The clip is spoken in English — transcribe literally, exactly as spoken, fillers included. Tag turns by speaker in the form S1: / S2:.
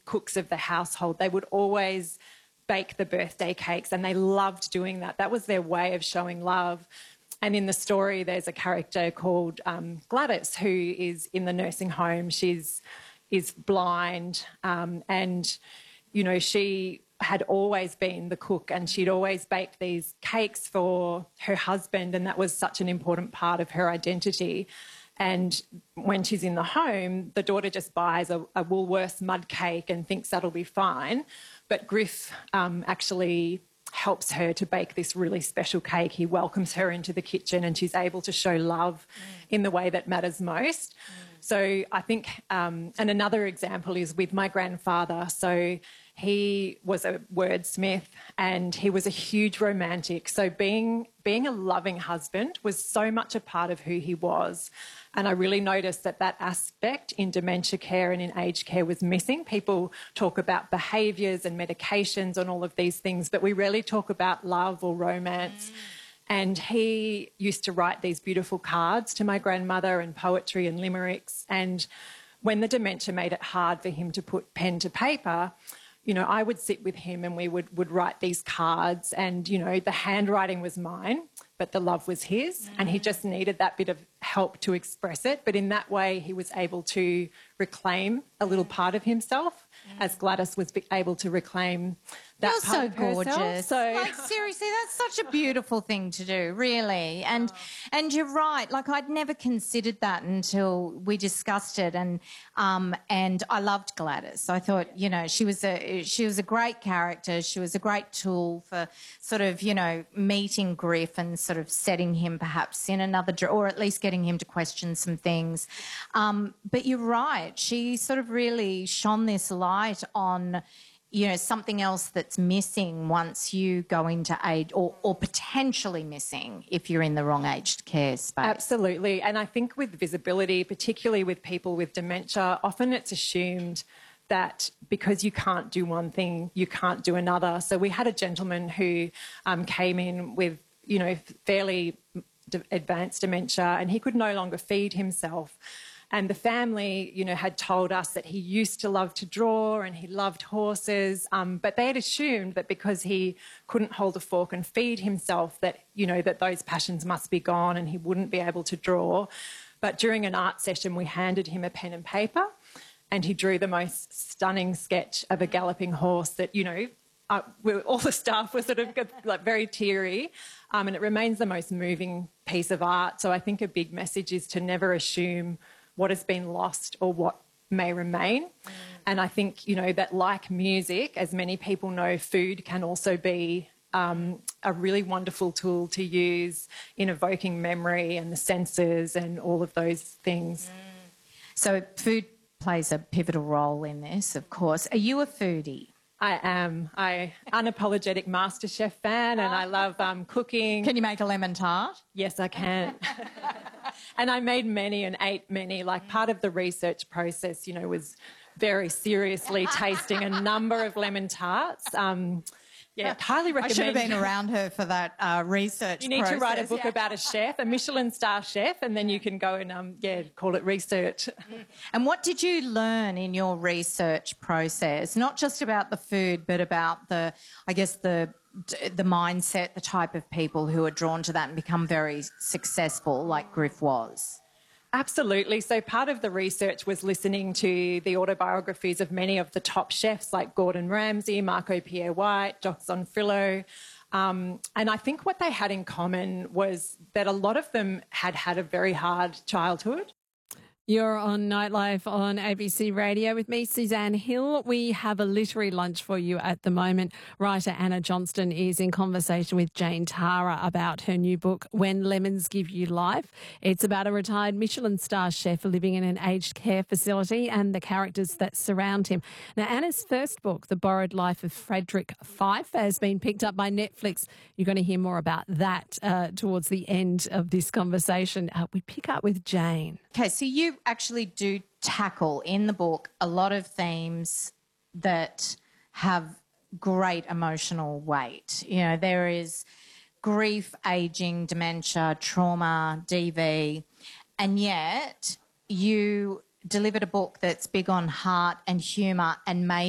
S1: cooks of the household. They would always bake the birthday cakes, and they loved doing that. That was their way of showing love. And in the story, there's a character called um, Gladys, who is in the nursing home. She's is blind, um, and, you know, she had always been the cook, and she'd always baked these cakes for her husband, and that was such an important part of her identity. And when she's in the home, the daughter just buys a, a Woolworths mud cake and thinks that'll be fine. But Griff um, actually helps her to bake this really special cake. He welcomes her into the kitchen, and she's able to show love mm. in the way that matters most. Mm. So I think, um, and another example is with my grandfather. So he was a wordsmith, and he was a huge romantic. So being being a loving husband was so much a part of who he was. And I really noticed that that aspect in dementia care and in aged care was missing. People talk about behaviours and medications and all of these things, but we rarely talk about love or romance. Mm. And he used to write these beautiful cards to my grandmother, and poetry and limericks. And when the dementia made it hard for him to put pen to paper, you know, I would sit with him, and we would, would write these cards, and, you know, the handwriting was mine, but the love was his, mm. and he just needed that bit of help to express it. But in that way, he was able to reclaim a little part of himself, mm. as Gladys was able to reclaim that
S2: You're
S1: part
S2: so
S1: of
S2: gorgeous.
S1: herself. So,
S2: like, seriously, that's such a beautiful thing to do, really. And oh. and you're right. Like, I'd never considered that until we discussed it. And um and I loved Gladys. I thought, you know, she was a she was a great character. She was a great tool for sort of, you know, meeting Griff and sort of setting him perhaps in another, or at least getting him to question some things. Um, but you're right. She sort of really shone this light on, you know, something else that's missing once you go into age, or, or potentially missing if you're in the wrong aged care space.
S1: Absolutely. And I think with visibility, particularly with people with dementia, often it's assumed that because you can't do one thing, you can't do another. So we had a gentleman who um, came in with, you know, fairly advanced dementia, and he could no longer feed himself. And the family, you know, had told us that he used to love to draw and he loved horses, um, but they had assumed that because he couldn't hold a fork and feed himself that, you know, that those passions must be gone and he wouldn't be able to draw. But during an art session, we handed him a pen and paper, and he drew the most stunning sketch of a galloping horse that, you know, uh, we, all the staff were sort of like very teary, um, and it remains the most moving piece of art. So I think a big message is to never assume what has been lost or what may remain. Mm. And I think, you know, that like music, as many people know, food can also be um, a really wonderful tool to use in evoking memory and the senses and all of those things.
S2: Mm. So food plays a pivotal role in this, of course. Are you a foodie?
S1: I am. I unapologetic MasterChef fan, and I love um, cooking.
S2: Can you make a lemon tart?
S1: Yes, I can. And I made many and ate many. Like, part of the research process, you know, was very seriously tasting a number of lemon tarts. Um, yeah, highly recommend.
S2: I should have been around her for that uh, research
S1: You need
S2: process.
S1: to write a book
S2: yeah.
S1: about a chef, a Michelin star chef, and then you can go and, um, yeah, call it research.
S2: And what did you learn in your research process? Not just about the food, but about the, I guess, the the mindset, the type of people who are drawn to that and become very successful, like Griff was.
S1: Absolutely. So part of the research was listening to the autobiographies of many of the top chefs like Gordon Ramsay, Marco Pierre White, Jacques Zonfrillo. Um, and I think what they had in common was that a lot of them had had a very hard childhood.
S3: You're on Nightlife on A B C Radio with me, Suzanne Hill. We have a literary lunch for you at the moment. Writer Anna Johnston is in conversation with Jane Tara about her new book, When Lemons Give You Life. It's about a retired Michelin star chef living in an aged care facility and the characters that surround him. Now, Anna's first book, The Borrowed Life of Frederick Fife, has been picked up by Netflix. You're going to hear more about that uh, towards the end of this conversation. Uh, we pick up with Jane.
S2: Okay, so you actually do tackle in the book a lot of themes that have great emotional weight. You know, there is grief, ageing, dementia, trauma, D V, and yet you delivered a book that's big on heart and humour and made